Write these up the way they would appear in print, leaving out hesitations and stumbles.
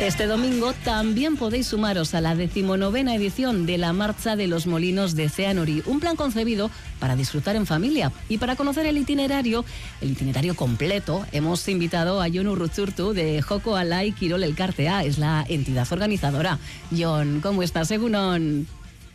Este domingo también podéis sumaros a la 19ª edición de la Marcha de los Molinos de Ceanuri, un plan concebido para disfrutar en familia. Y para conocer el itinerario completo, hemos invitado a Jon Urrutzurtu de Joko Alai Kirol Elkartea, es la entidad organizadora. Jon, ¿cómo estás? Egunon.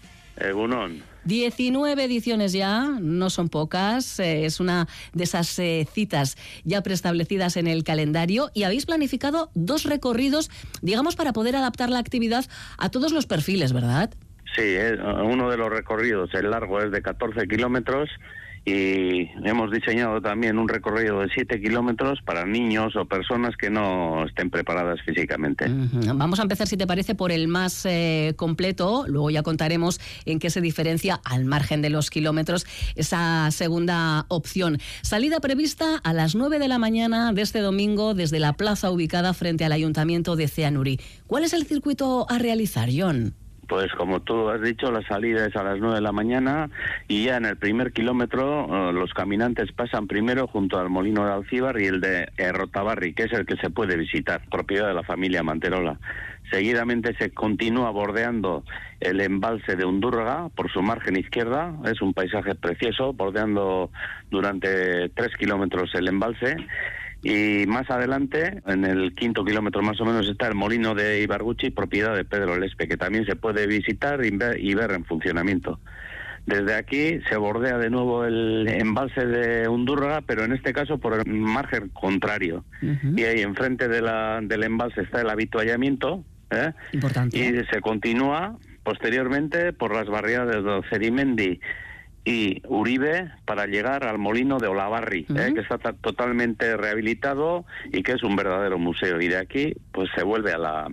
19 ediciones ya, no son pocas, es una de esas citas ya preestablecidas en el calendario, y habéis planificado 2 recorridos, digamos, para poder adaptar la actividad a todos los perfiles, ¿verdad? Sí, uno de los recorridos, el largo, es de 14 kilómetros y hemos diseñado también un recorrido de 7 kilómetros para niños o personas que no estén preparadas físicamente. Vamos a empezar, si te parece, por el más completo, luego ya contaremos en qué se diferencia, al margen de los kilómetros, esa segunda opción. Salida prevista a las 9 de la mañana de este domingo desde la plaza ubicada frente al Ayuntamiento de Ceanuri. ¿Cuál es el circuito a realizar, Jon? Pues como tú has dicho, la salida es a las 9 de la mañana y ya en el primer kilómetro los caminantes pasan primero junto al Molino de Alcíbar y el de Errotabarri, que es el que se puede visitar, propiedad de la familia Manterola. Seguidamente se continúa bordeando el embalse de Undurraga por su margen izquierda, es un paisaje precioso, bordeando durante 3 kilómetros el embalse. Y más adelante, en el 5.º kilómetro más o menos, está el molino de Ibarguchi, propiedad de Pedro Lespe, que también se puede visitar y ver en funcionamiento. Desde aquí se bordea de nuevo el embalse de Undurraga, pero en este caso por el margen contrario. Y ahí enfrente del embalse está el avituallamiento, Importante. Y se continúa posteriormente por las barriadas de Cerimendi y Uribe para llegar al molino de Olavarri, que está totalmente rehabilitado y que es un verdadero museo. Y de aquí pues se vuelve a la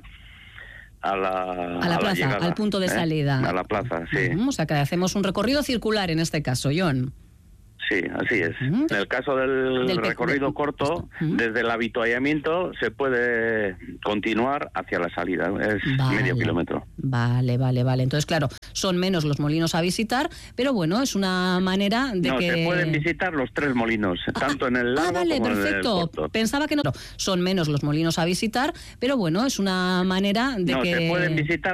plaza, llegada, al punto de salida. A la plaza, sí. O sea que hacemos un recorrido circular en este caso, Jon. Sí, así es. En el caso del recorrido corto, desde el avituallamiento se puede continuar hacia la salida. Es medio kilómetro. Vale. Entonces, claro, son menos los molinos a visitar, pero bueno, es una manera de que... No, se pueden visitar los 3 molinos, tanto en el largo como perfecto. En el corto. Pensaba que no. Son menos los molinos a visitar, pero bueno, es una manera de que... No, se pueden visitar